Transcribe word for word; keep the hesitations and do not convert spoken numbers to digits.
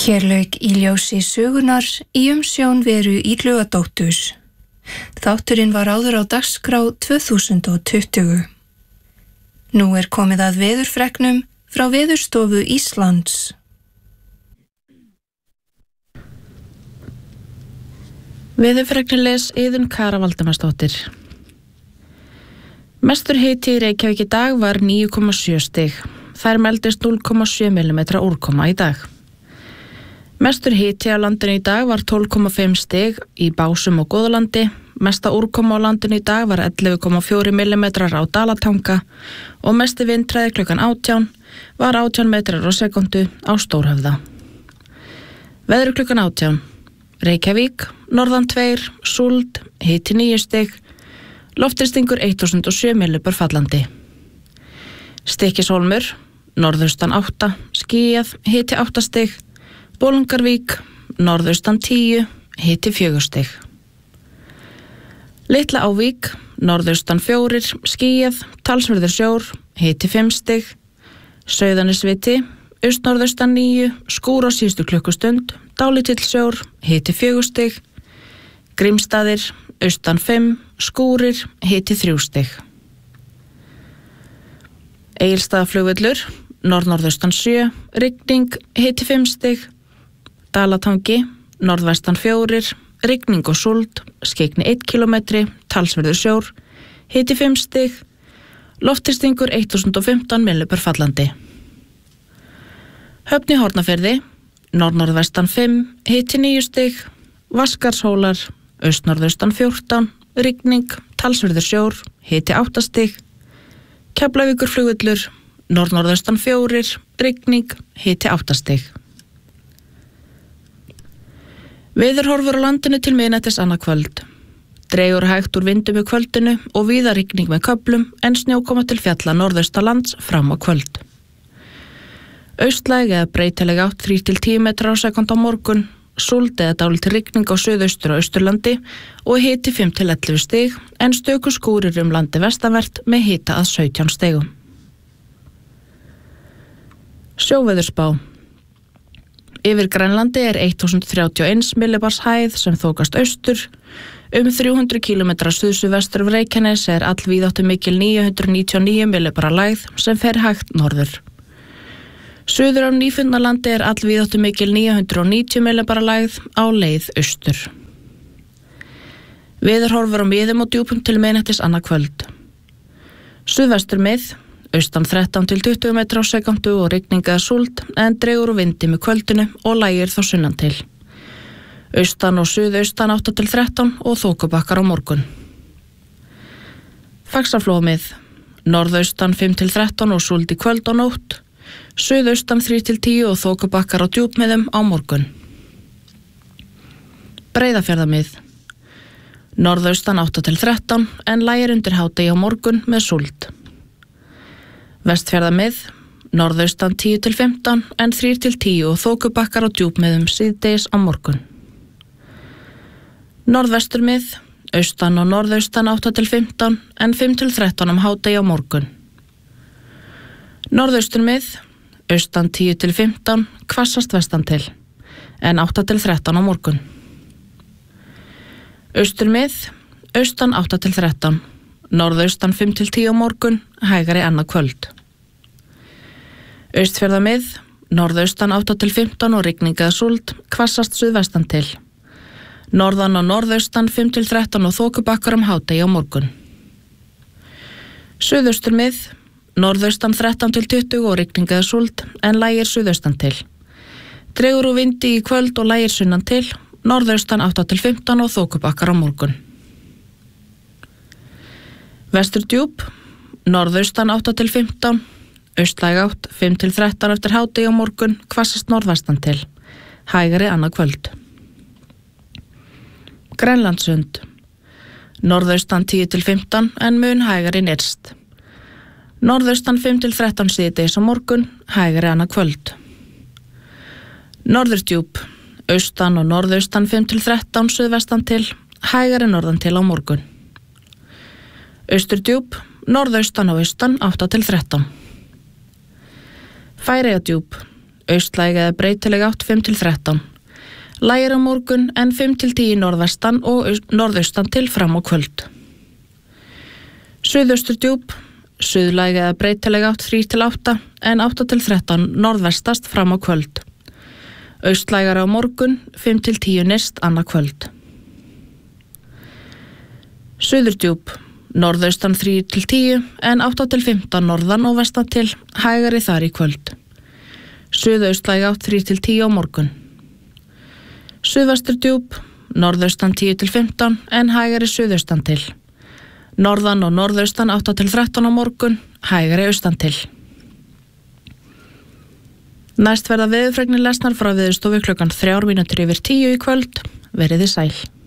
Hér lauk Í ljósi sögunar í umsjón Veru Illugadóttur. Þátturinn var áður á dagskrá tvö þúsund tuttugu. Nú er komið að veðurfregnum frá Veðurstofu Íslands. Veðurfregnir les Iðunn Kara Valdemarsdóttir. Mestur hiti í Reykjavík í dag var níu komma sjö stig. Þær meldist núll komma sjö millimetra úrkoma í dag. Mestur hiti á landinu í dag var tólf komma fimm stig í Básum og Góðalandi. Mesta úrkoma á landinu í dag var ellefu komma fjórir millimetrar á Dalatanga og mesti vindhraði klukkan átján var átján metrar á sekundu á Stórhöfða. Veðri klukkan átján. Reykjavík, norðan tveir, súld, hiti níu stig, lofthristingur eitt þúsund sjö millibör fallandi. Stykkishólmur, norðaustan átta, skýjað, hiti átta stig, Bolungarvík, norðaustan tíu, hiti fjögur stig. Litla Ávík, norðaustan fjórir, skýjað, talsverður sjór, hiti fimm stig, Sauðanesviti, austnorðaustan níu, skúr á síðustu klukkustund, dálítill sjór, hiti fjögur stig, Grímsstaðir, austan fimm, skúrir, hiti þrjú stig. Egilsstaðaflugvöllur, norðnorðaustan sjö, rigning, hiti fimm stig, Dalatangi, norðvestan fjórir, rigning og súld, skeikni einn kílómetri, talsverður sjór, hiti fimm stig, lofthristingur eitt þúsund fimmtán millibör fallandi. Höfn í Hornafirði, norðnorðvestan fimm, hiti níu stig, Vaskarshólar, austnorðaustan fjórtán, rigning, talsverður sjór, hiti átta stig, Keflavíkurflugvöllur, norðnorðaustan fjórir, rigning, hiti átta stig. Veðurhorfur á landinu til miðnættis annað kvöld. Dregur hægt úr vindum í kvöldinu og víða rigning með köflum en snjókoma til fjalla norðaustalands fram á kvöld. Austlæg eða breytileg átt þrír til tíu metrar á sekúnd á morgun, súld eða dálítil rigning á suðaustur og austurlandi og hiti fimm til ellefu stig en stöku skúrir um landi vestanvert með hita að sautján stigum. Sjóveðurspá. Yfir Grænlandi er eitt þúsund þrjátíu og eins millibars hæð sem þokast austur. Um þrjú hundruð kílómetra suðsuvestur af Reykjanes er allvíðáttu mikil níu hundruð níutíu og níu millibara lægð sem fer hægt norður. Suður á Nýfundnalandi er allvíðáttu mikil níu hundruð níutíu millibara lægð á leið austur. Veðurhorfur á miðum og djúpum til miðnættis annað kvöld. Suðvestur mið, austan þrettán til tuttugu metra á sekundu og rigning eða súld en dregur úr vindi með kvöldinu og lægir þá sunnan til. Austan og suðaustan átta til þrettán og þokubakkar á morgun. Faxaflóamið, norðaustan fimm til þrettán og súld í kvöld og nótt, suðaustan þrír til tíu og þokubakkar á djúpmiðum á morgun. Breiðafjarðamið, norðaustan átta til þrettán en lægir undir hádegi á morgun með súld. Vestfjarðamið, norðaustan tíu til fimmtán en þrír til tíu og þokubakkar á djúpmiðum síðdegis á morgun. Norðvesturmið, austan og norðaustan átta til fimmtán en fimm til þrettán um hádegi á morgun. Norðausturmið, austan tíu til fimmtán, hvassast vestan til en átta til þrettán á morgun. Austurmið, austan átta til þrettán, norðaustan fimm til tíu á morgun, hægari annað kvöld. Austfjarðamið, norðaustan átta til fimmtán og rigning eða súld, hvassast suðvestan til. Norðan og norðaustan fimm til þrettán og þokubakkar um hádegi á morgun. Suðausturmið, norðaustan þrettán til tuttugu og rigning eða súld en lægir suðaustan til. Dregur úr vindi í kvöld og lægir sunnan til, norðaustan átta til fimmtán og þokubakkar á morgun. Vesturdjúp, norðaustan átta til fimmtán, austlæg átt fimm til þrettán eftir hádegi á morgun, hvassast norðvestan til, hægari annað kvöld. Grænlandssund, norðaustan tíu til fimmtán en mun hægari nyrst. Norðaustan fimm til þrettán síðdegis á morgun, hægari annað kvöld. Norðurdjúp, austan og norðaustan fimm til þrettán suðvestan til, hægari norðan til á morgun. Austurdjúp, norðaustan og austan átta til þrettán. Færeyjadjúp, austlæg eða breytileg átt fimm til þrettán. Lægir á morgun en fimm til tíu norðvestan og norðaustan til fram á kvöld. Suðaustur djúp, suðlæg eða breytileg átt þrjú til átta en átta til þrettán norðvestast fram á kvöld. Austlægar á morgun, fimm til tíu nyrst annað kvöld. Suðurdjúp, norðaustan þrjú til tíu en átta til fimmtán norðan og vestan til hægari þar í kvöld. Suðaustlæg átt þrjú til tíu á morgun. Suðvesturdjúp, norðaustan tíu til fimmtán en hægari suðaustan til. Norðan og norðaustan átta til þrettán á morgun, hægari austan til. Næst verða veðurfregnir lesnar frá Veðurstofu klukkan þrjár mínútur yfir tíu í kvöld. Veriði sæl.